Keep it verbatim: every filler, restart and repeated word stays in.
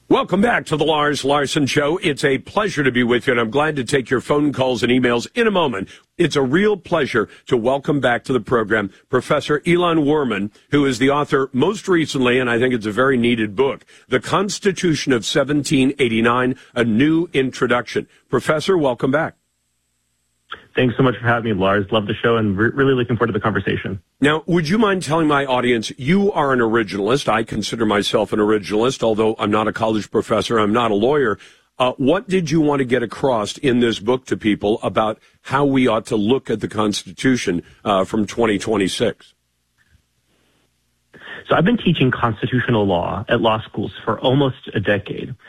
Welcome back to the Lars Larson Show. It's a pleasure to be with you, and I'm glad to take your phone calls and emails in a moment. It's a real pleasure to welcome back to the program Professor Ilan Werman, who is the author most recently, and I think it's a very needed book, The Constitution of seventeen eighty-nine, A New Introduction. Professor, welcome back. Thanks so much for having me, Lars. Love the show and re- really looking forward to the conversation. Now, would you mind telling my audience, you are an originalist. I consider myself an originalist, although I'm not a college professor, I'm not a lawyer. Uh, what did you want to get across in this book to people about how we ought to look at the Constitution uh, from twenty twenty-six? So I've been teaching constitutional law at law schools for almost a decade.